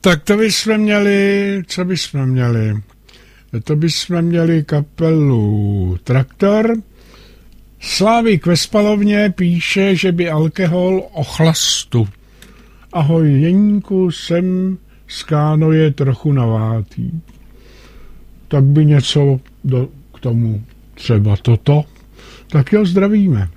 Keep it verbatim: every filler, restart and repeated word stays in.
Tak to bychom měli, co bychom měli? To bychom měli kapelu Traktor. Slávik ve Spalovně píše, že by alkohol o chlastu. Ahoj Jeníku, jsem z Kánoje trochu navátý. Tak by něco do, k tomu třeba toto. Tak jo, zdravíme.